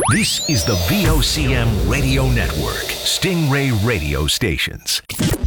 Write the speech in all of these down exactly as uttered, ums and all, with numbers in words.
This is the V O C M Radio Network, Stingray Radio Stations.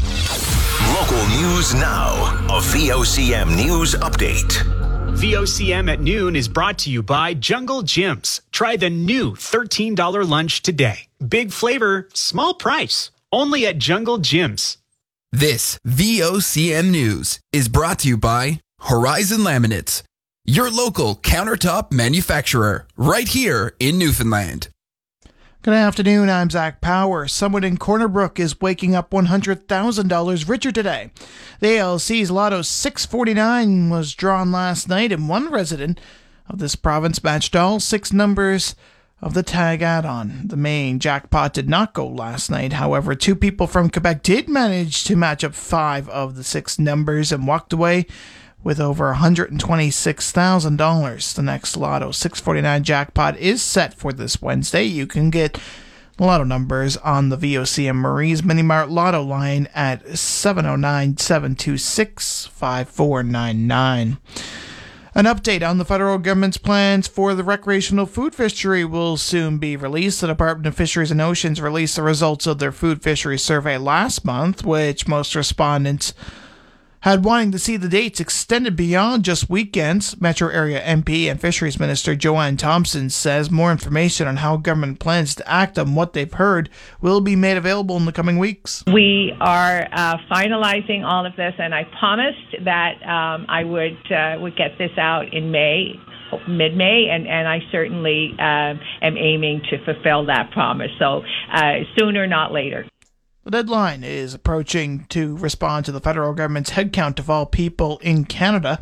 Local news now. A V O C M news update. V O C M at noon is brought to you by Jungle Gyms. Try the new thirteen dollars lunch today. Big flavor, small price. Only at Jungle Gyms. This V O C M news is brought to you by Horizon Laminates, your local countertop manufacturer, right here in Newfoundland. Good afternoon, I'm Zach Power. Someone in Corner Brook is waking up one hundred thousand dollars richer today. The A L C's Lotto six forty-nine was drawn last night, and one resident of this province matched all six numbers of the tag add-on. The main jackpot did not go last night. However, two people from Quebec did manage to match up five of the six numbers and walked away with over one hundred twenty-six thousand dollars. The next Lotto six forty-nine jackpot is set for this Wednesday. You can get Lotto numbers on the V O C M Marie's Mini Mart Lotto line at seven oh nine, seven two six, five four nine nine. An update on the federal government's plans for the recreational food fishery will soon be released. The Department of Fisheries and Oceans released the results of their food fishery survey last month, which most respondents had wanting to see the dates extended beyond just weekends. Metro Area M P and Fisheries Minister Joanne Thompson says more information on how government plans to act on what they've heard will be made available in the coming weeks. We are uh, finalizing all of this, and I promised that um, I would uh, would get this out in May, mid-May, and, and I certainly uh, am aiming to fulfill that promise. So uh, sooner, not later. The deadline is approaching to respond to the federal government's headcount of all people in Canada.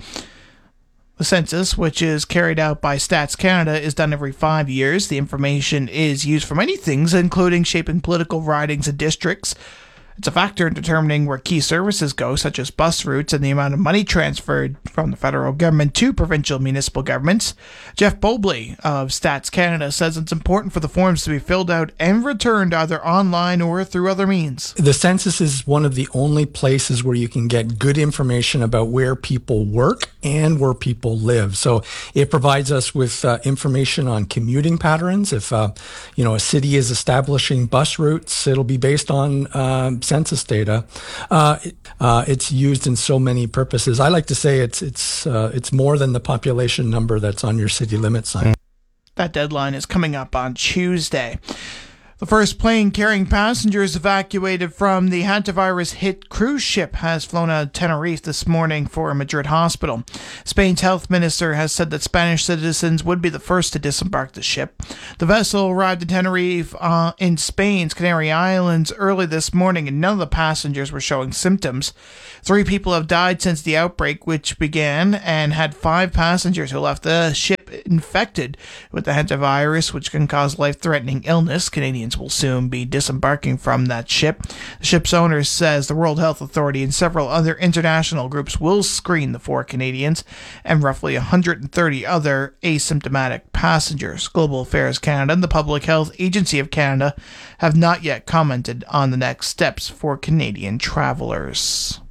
The census, which is carried out by Stats Canada, is done every five years. The information is used for many things, including shaping political ridings and districts. It's a factor in determining where key services go, such as bus routes and the amount of money transferred from the federal government to provincial municipal governments. Jeff Bobley of Stats Canada says it's important for the forms to be filled out and returned either online or through other means. The census is one of the only places where you can get good information about where people work and where people live. So it provides us with uh, information on commuting patterns. If uh, you know a city is establishing bus routes, it'll be based on uh, census data. Uh, it, uh, it's used in so many purposes. I like to say it's it's uh, it's more than the population number that's on your city limit sign. That deadline is coming up on Tuesday. The first plane carrying passengers evacuated from the hantavirus-hit cruise ship has flown out of Tenerife this morning for a Madrid hospital. Spain's health minister has said that Spanish citizens would be the first to disembark the ship. The vessel arrived in Tenerife uh, in Spain's Canary Islands early this morning, and none of the passengers were showing symptoms. Three people have died since the outbreak, which began, and had five passengers who left the ship infected with the hantavirus, which can cause life-threatening illness. Canadians will soon be disembarking from that ship. The ship's owner says the World Health Authority and several other international groups will screen the four Canadians and roughly one hundred thirty other asymptomatic passengers. Global Affairs Canada and the Public Health Agency of Canada have not yet commented on the next steps for Canadian travelers.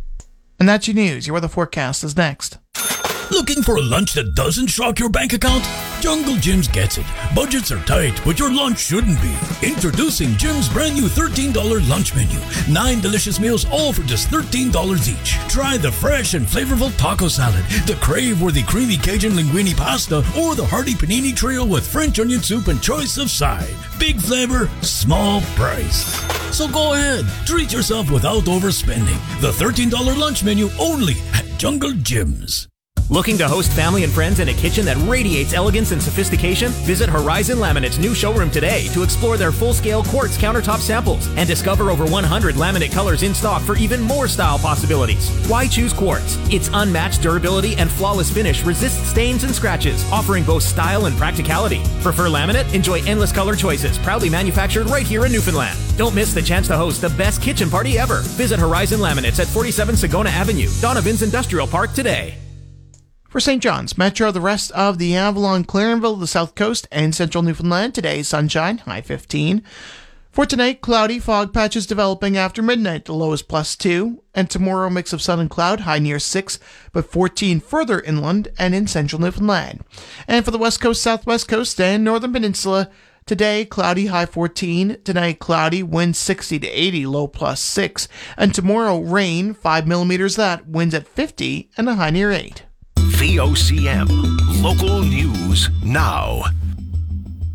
And that's your news. Your weather forecast is next. Looking for a lunch that doesn't shock your bank account? Jungle Gyms gets it. Budgets are tight, but your lunch shouldn't be. Introducing Jim's brand new thirteen dollars lunch menu. Nine delicious meals, all for just thirteen dollars each. Try the fresh and flavorful taco salad, the crave-worthy creamy Cajun linguine pasta, or the hearty panini trio with French onion soup and choice of side. Big flavor, small price. So go ahead, treat yourself without overspending. The thirteen dollars lunch menu only at Jungle Gyms. Looking to host family and friends in a kitchen that radiates elegance and sophistication? Visit Horizon Laminate's new showroom today to explore their full-scale quartz countertop samples and discover over one hundred laminate colors in stock for even more style possibilities. Why choose quartz? Its unmatched durability and flawless finish resists stains and scratches, offering both style and practicality. Prefer laminate? Enjoy endless color choices, proudly manufactured right here in Newfoundland. Don't miss the chance to host the best kitchen party ever. Visit Horizon Laminates at forty-seven Sagona Avenue, Donovan's Industrial Park today. For Saint John's, Metro, the rest of the Avalon, Clarenville, the South Coast, and Central Newfoundland, today sunshine, high fifteen. For tonight, cloudy, fog patches developing after midnight, the low is plus two. And tomorrow, mix of sun and cloud, high near six, but fourteen further inland and in Central Newfoundland. And for the West Coast, Southwest Coast, and Northern Peninsula, Today, cloudy, high fourteen. Tonight, cloudy, winds sixty to eighty, low plus six. And tomorrow, rain, five millimeters that, winds at fifty, and a high near eight. V O C M, local news now.